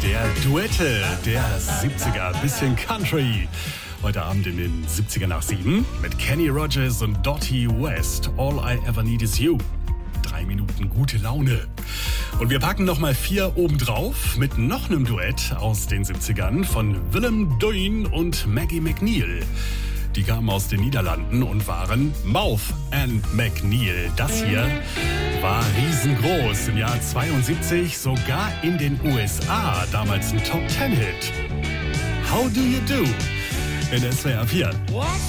der Duette der 70er, bisschen Country. Heute Abend in den 70er nach 7 mit Kenny Rogers und Dottie West. All I Ever Need Is You. 3 Minuten gute Laune. Und wir packen nochmal 4 obendrauf mit noch einem Duett aus den 70ern von Willem Duin und Maggie McNeil. Die kamen aus den Niederlanden und waren Mouth and McNeil. Das hier war riesengroß. Im Jahr 72 sogar in den USA. Damals ein Top-10-Hit. How Do You Do? In SWR 4.